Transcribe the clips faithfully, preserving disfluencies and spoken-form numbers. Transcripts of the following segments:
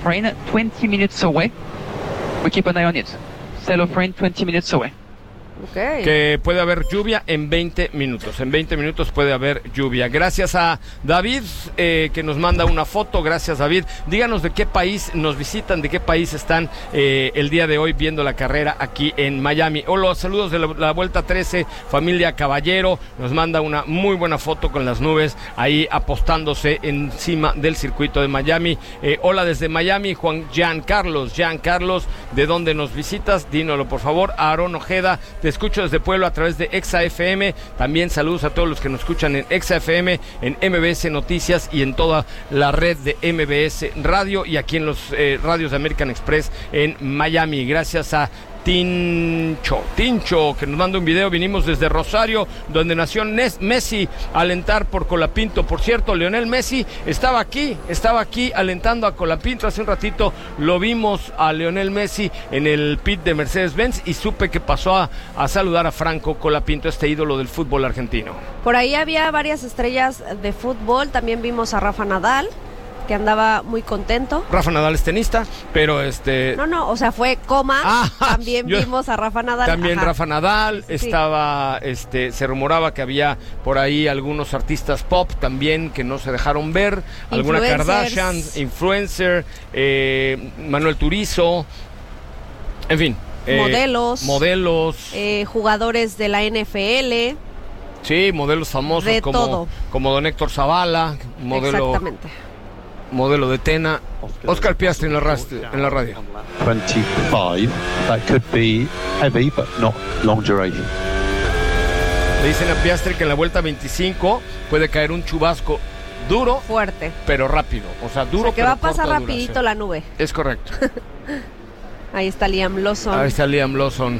Selofrain, twenty minutes away. We keep an eye on it. Selofrain, twenty minutes away. Okay. Que puede haber lluvia en veinte minutos. En veinte minutos puede haber lluvia. Gracias a David, eh, que nos manda una foto. Gracias, David. Díganos de qué país nos visitan, de qué país están eh, el día de hoy viendo la carrera aquí en Miami. Hola, saludos de la, la Vuelta trece, familia Caballero. Nos manda una muy buena foto con las nubes ahí apostándose encima del circuito de Miami. Eh, hola desde Miami, Juan Giancarlos. Giancarlos, ¿de dónde nos visitas? Dínoslo, por favor. Aarón Ojeda, te escucho desde Puebla a través de Exa F M. También saludos a todos los que nos escuchan en Exa F M, en M B S Noticias y en toda la red de M B S Radio y aquí en los eh, radios de American Express en Miami. Gracias a Tincho, Tincho, que nos manda un video. Vinimos desde Rosario, donde nació Nes- Messi, a alentar por Colapinto. Por cierto, Lionel Messi estaba aquí, estaba aquí alentando a Colapinto. Hace un ratito lo vimos a Lionel Messi en el pit de Mercedes-Benz y supe que pasó a, a saludar a Franco Colapinto, este ídolo del fútbol argentino. Por ahí había varias estrellas de fútbol. También vimos a Rafa Nadal, que andaba muy contento. Rafa Nadal es tenista, pero este... No, no, o sea, fue coma. Ah, también yo, vimos a Rafa Nadal. También Ajá. Rafa Nadal, Sí. estaba, este, se rumoraba que había por ahí algunos artistas pop también que no se dejaron ver, alguna Kardashian, influencer, eh, Manuel Turizo, en fin. Eh, modelos. Modelos. Eh, jugadores de la N F L. Sí, modelos famosos de como, todo. como don Héctor Zavala, modelo... Exactamente. Modelo de Tena. Oscar Piastri en la, rast- en la radio. twenty-five, that could be heavy, but not long duration. Le dicen a Piastri que en la vuelta veinticinco puede caer un chubasco duro, fuerte, pero rápido. O sea, duro, o sea, que pero va a pasar corta rapidito duración. la nube. Es correcto. Ahí está Liam Lawson. Ahí está Liam Lawson.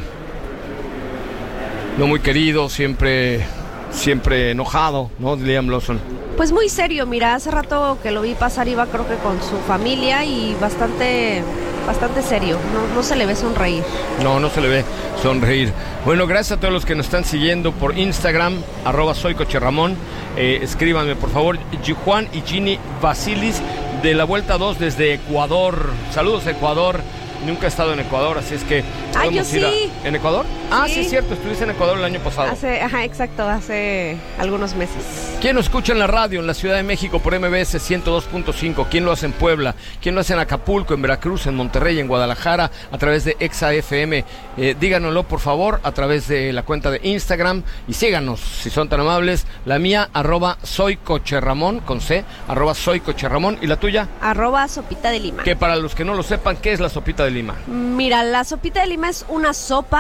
No muy querido, siempre, siempre enojado, ¿no? Liam Lawson. Pues muy serio, mira, hace rato que lo vi pasar, iba creo que con su familia y bastante, bastante serio, no, no se le ve sonreír. No, no se le ve sonreír. Bueno, gracias a todos los que nos están siguiendo por Instagram, arroba soy Coche Ramón. Eh, escríbanme, por favor, Juan y Ginny Basilis de la Vuelta dos desde Ecuador. Saludos, Ecuador. Nunca he estado en Ecuador, así es que Ah, yo podemos ir a- sí. ¿En Ecuador? Ah, Sí. sí, es cierto, estuviste en Ecuador el año pasado. Hace, ajá, exacto, hace algunos meses. ¿Quién nos escucha en la radio en la Ciudad de México por M B S ciento dos punto cinco? ¿Quién lo hace en Puebla? ¿Quién lo hace en Acapulco, en Veracruz, en Monterrey, en Guadalajara, a través de Exa F M? Eh, díganoslo, por favor, a través de la cuenta de Instagram y síganos, si son tan amables. La mía, arroba soy Coche Ramón, con C, arroba soy Coche Ramón. ¿Y la tuya? Arroba Sopita de Lima. Que para los que no lo sepan, ¿qué es la sopita de Lima? Mira, la Sopita de Lima es una sopa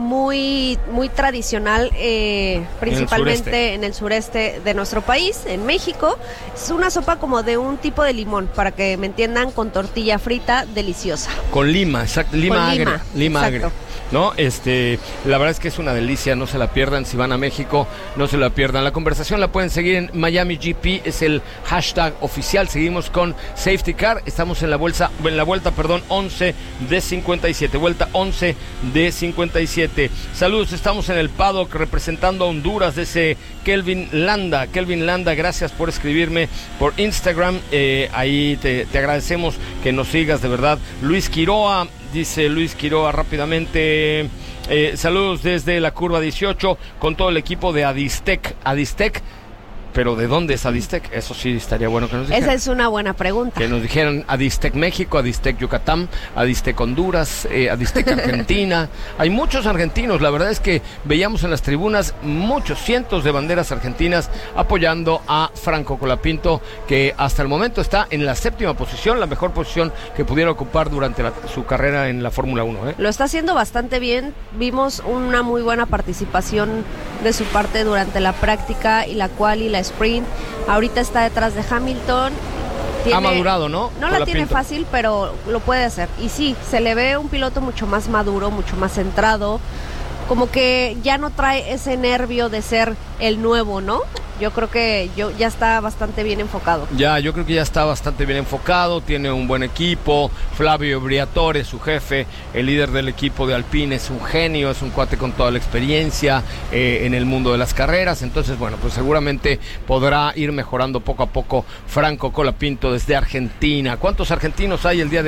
muy, muy tradicional, eh, principalmente sureste. en el sureste de nuestro país, en México. Es una sopa como de un tipo de limón, para que me entiendan, con tortilla frita deliciosa. Con lima, exacto, lima Con agria, lima, lima exacto. agria, ¿no? Este, la verdad es que es una delicia, no se la pierdan, si van a México, no se la pierdan. La conversación la pueden seguir en Miami G P, es el hashtag oficial. Seguimos con Safety Car, estamos en la vuelta, en la vuelta, perdón, once de cincuenta y siete, vuelta once de cincuenta y siete. Saludos, estamos en el paddock representando a Honduras, de ese Kelvin Landa. Kelvin Landa, gracias por escribirme por Instagram, eh, ahí te, te agradecemos que nos sigas, de verdad. Luis Quiroa, dice Luis Quiroa rápidamente, eh, saludos desde la curva dieciocho con todo el equipo de Adistec. Adistec, pero ¿de dónde es Adistec? Eso sí estaría bueno que nos dijeran. Esa es una buena pregunta. Que nos dijeran Adistec México, Adistec Yucatán, Adistec Honduras, eh, Adistec Argentina. Hay muchos argentinos, la verdad es que veíamos en las tribunas muchos, cientos de banderas argentinas apoyando a Franco Colapinto, que hasta el momento está en la séptima posición, la mejor posición que pudiera ocupar durante la, su carrera en la Fórmula uno. ¿eh? Lo está haciendo bastante bien. Vimos una muy buena participación de su parte durante la práctica y la quali y la sprint. Ahorita está detrás de Hamilton. Tiene, ha madurado, ¿no? No la Colapinto. tiene fácil, pero lo puede hacer. Y sí, se le ve un piloto mucho más maduro, mucho más centrado. Como que ya no trae ese nervio de ser el nuevo, ¿no? Yo creo que yo, ya está bastante bien enfocado. Ya, yo creo que ya está bastante bien enfocado, tiene un buen equipo. Flavio Briatore, su jefe, el líder del equipo de Alpine, es un genio, es un cuate con toda la experiencia eh, en el mundo de las carreras. Entonces, bueno, pues seguramente podrá ir mejorando poco a poco Franco Colapinto desde Argentina. ¿Cuántos argentinos hay el día de